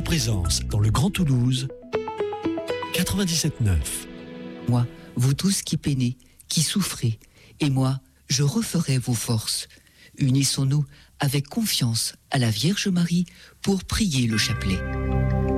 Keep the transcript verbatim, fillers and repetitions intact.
présence dans le Grand Toulouse, quatre-vingt-dix-sept neuf. Moi, vous tous qui peinez, qui souffrez, et moi, je referai vos forces. Unissons-nous avec confiance à la Vierge Marie pour prier le chapelet.